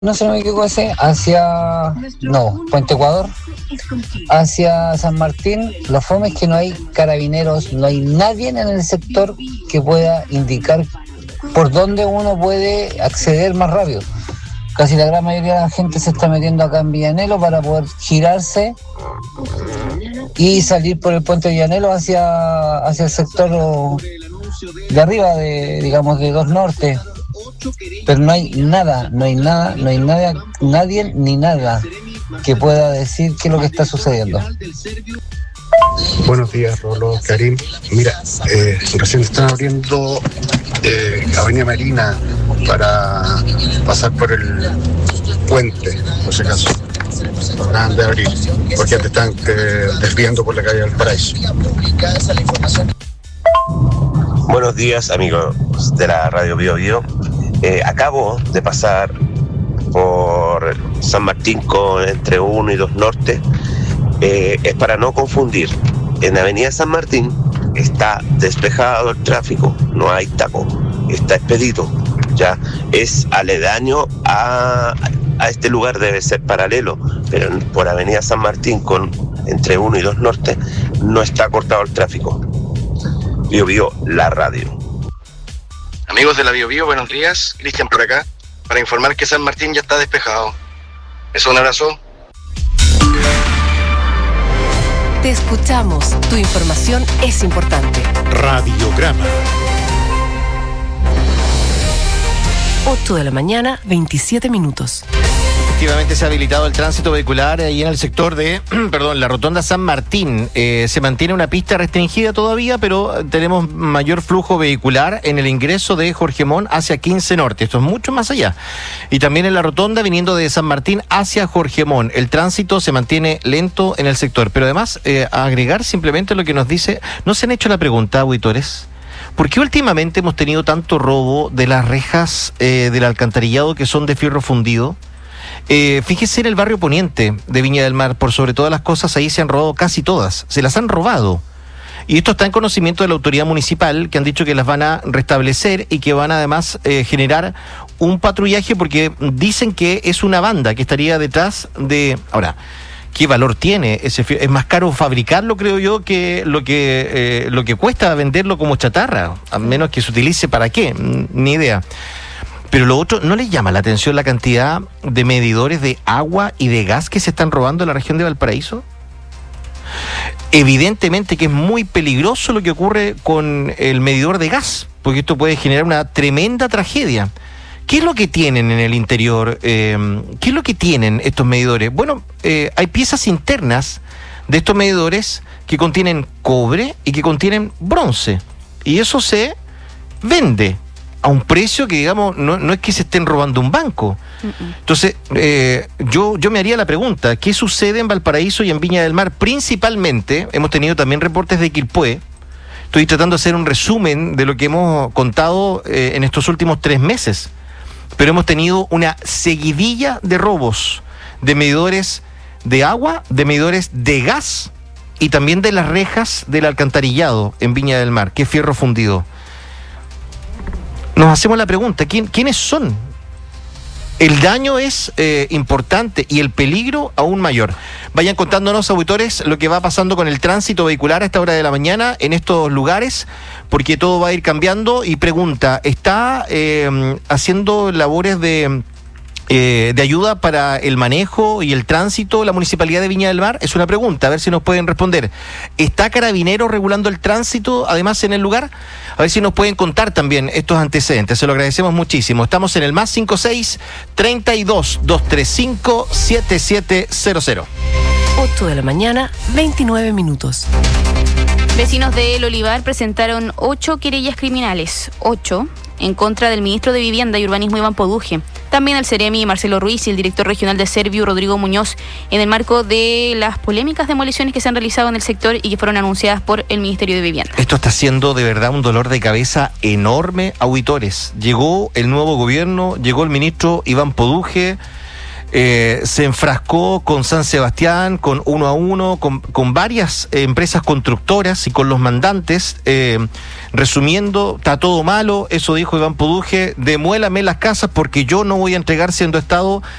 no se me equivoco, Puente Ecuador, hacia San Martín. Lo fome es que no hay carabineros, no hay nadie en el sector que pueda indicar por dónde uno puede acceder más rápido. Casi la gran mayoría de la gente se está metiendo acá en Villanelo para poder girarse y salir por el puente de Villanelo hacia el sector de arriba, de 2 Norte. Pero no hay nadie ni nada que pueda decir qué es lo que está sucediendo. Buenos días, Rolo, Karim. Mira, recién están abriendo Avenida Marina para pasar por el puente, por si acaso. Lo acaban de abrir, porque te están desviando por la calle Valparaíso. Buenos días, amigos de la Radio Bio Bio. Acabo de pasar por San Martín entre 1 y 2 Norte. Es para no confundir. En Avenida San Martín está despejado el tráfico, no hay taco, está expedito. Ya es aledaño a este lugar, debe ser paralelo, pero por Avenida San Martín entre 1 y 2 Norte no está cortado el tráfico. Bio Bio, la radio. Amigos de la Bio Bio, buenos días. Cristian por acá, para informar que San Martín ya está despejado. Un abrazo. Te escuchamos. Tu información es importante. Radiograma. 8 de la mañana, 27 minutos. Efectivamente se ha habilitado el tránsito vehicular ahí en el sector de, la rotonda San Martín. Se mantiene una pista restringida todavía, pero tenemos mayor flujo vehicular en el ingreso de Jorge Montt hacia 15 Norte. Esto es mucho más allá. Y también en la rotonda viniendo de San Martín hacia Jorge Montt. El tránsito se mantiene lento en el sector. Pero además, a agregar simplemente lo que nos dice, ¿no se han hecho la pregunta, auditores? ¿Por qué últimamente hemos tenido tanto robo de las rejas del alcantarillado que son de fierro fundido? Fíjese en el barrio Poniente de Viña del Mar, por sobre todas las cosas, ahí se han robado casi todas, se las han robado. Y esto está en conocimiento de la autoridad municipal, que han dicho que las van a restablecer y que van a además generar un patrullaje, porque dicen que es una banda que estaría detrás de... Ahora, ¿qué valor tiene ese fierro? Es más caro fabricarlo, creo yo, que lo que cuesta venderlo como chatarra, a menos que se utilice para qué, ni idea. Pero lo otro, ¿no les llama la atención la cantidad de medidores de agua y de gas que se están robando en la región de Valparaíso? Evidentemente que es muy peligroso lo que ocurre con el medidor de gas, porque esto puede generar una tremenda tragedia. ¿Qué es lo que tienen en el interior? ¿Qué es lo que tienen estos medidores? Bueno, hay piezas internas de estos medidores que contienen cobre y que contienen bronce. Y eso se vende a un precio que, digamos, no es que se estén robando un banco. Entonces, yo me haría la pregunta, ¿qué sucede en Valparaíso y en Viña del Mar? Principalmente, hemos tenido también reportes de Quilpué. Estoy tratando de hacer un resumen de lo que hemos contado en estos últimos 3 meses. Pero hemos tenido una seguidilla de robos de medidores de agua, de medidores de gas y también de las rejas del alcantarillado en Viña del Mar, que es fierro fundido. Nos hacemos la pregunta, ¿quiénes son? El daño es importante y el peligro aún mayor. Vayan contándonos, auditores, lo que va pasando con el tránsito vehicular a esta hora de la mañana en estos lugares, porque todo va a ir cambiando. Y pregunta, ¿está haciendo labores de ayuda para el manejo y el tránsito la Municipalidad de Viña del Mar? Es una pregunta, a ver si nos pueden responder. ¿Está Carabineros regulando el tránsito además en el lugar? A ver si nos pueden contar también estos antecedentes, se lo agradecemos muchísimo. Estamos en el más 56-32-235-7700. 8 de la mañana, 29 minutos. Vecinos de El Olivar presentaron 8 querellas criminales, 8 en contra del ministro de Vivienda y Urbanismo Iván Poduje, también el Ceremi Marcelo Ruiz y el director regional de Serviu Rodrigo Muñoz, en el marco de las polémicas demoliciones que se han realizado en el sector y que fueron anunciadas por el Ministerio de Vivienda. Esto está siendo de verdad un dolor de cabeza enorme, auditores. Llegó el nuevo gobierno, llegó el ministro Iván Poduje, se enfrascó con San Sebastián, con 1 a 1, con varias empresas constructoras y con los mandantes Resumiendo, está todo malo, eso dijo Iván Poduje, demuélame las casas porque yo no voy a entregar siendo Estado